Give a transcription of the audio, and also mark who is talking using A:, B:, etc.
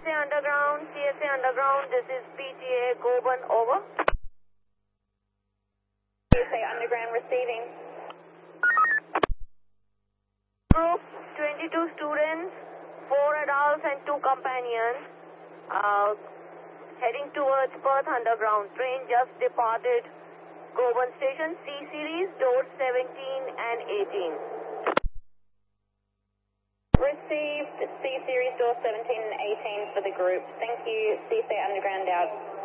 A: CSA Underground, this is PTA Goban, over.
B: CSA Underground receiving.
A: Group 22 students, 4 adults and 2 companions, heading towards Perth Underground. Train just departed Goban Station, C series, doors 17 and 18.
B: Received C series, door 17 and 18 for the group. Thank you. CSA Underground out.